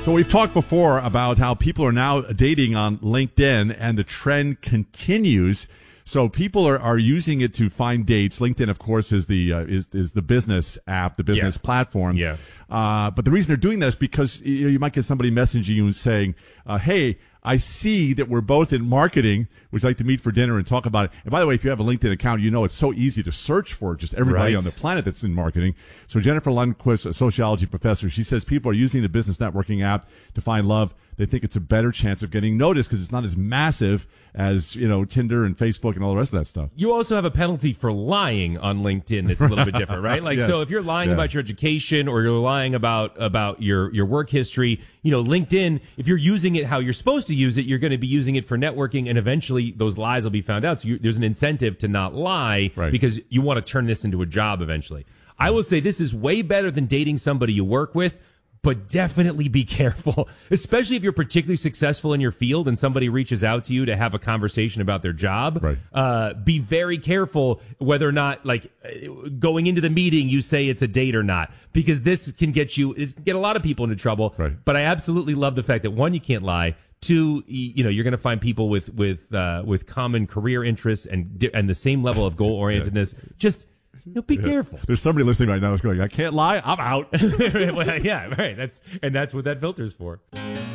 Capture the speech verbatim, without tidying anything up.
So we've talked before about how people are now dating on LinkedIn, and the trend continues. So people are, are using it to find dates. LinkedIn, of course, is the uh, is is the business app, the business yeah. platform. Yeah. Uh, but the reason they're doing that is because you know, you might get somebody messaging you and saying, uh, "Hey, I see that we're both in marketing. Would you like to meet for dinner and talk about it?" And by the way, if you have a LinkedIn account, you know it's so easy to search for just everybody Right. on the planet that's in marketing. So Jennifer Lundquist, a sociology professor, she says people are using the business networking app to find love. They think it's a better chance of getting noticed because it's not as massive as, you know, Tinder and Facebook and all the rest of that stuff. You also have a penalty for lying on LinkedIn that's a little bit different, right? Like, Yes. so if you're lying Yeah. about your education or you're lying about, about your, your work history, you know, LinkedIn, if you're using it how you're supposed to use it, you're going to be using it for networking, and eventually those lies will be found out. So you, there's an incentive to not lie Right. because you want to turn this into a job eventually. I will say this is way better than dating somebody you work with. But definitely be careful, especially if you're particularly successful in your field and somebody reaches out to you to have a conversation about their job. Right. Uh, be very careful whether or not, like, going into the meeting, you say it's a date or not, because this can get you, it can get a lot of people into trouble. Right. But I absolutely love the fact that, one, you can't lie. Two, you know, you're going to find people with with uh, with common career interests and di- and the same level of goal orientedness. Just. You know, be Yeah. careful. There's somebody listening right now that's going, "I can't lie, I'm out." Well, yeah, right. That's and that's what that filter's for.